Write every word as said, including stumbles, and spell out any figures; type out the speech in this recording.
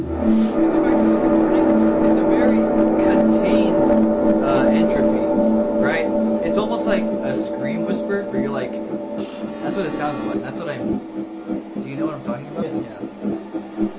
When we go back to the recording, it's a very contained uh, entropy, right? It's almost like a scream whisper where you're like, that's what it sounds like. That's what I mean. Do you know what I'm talking about? Yes. Yeah.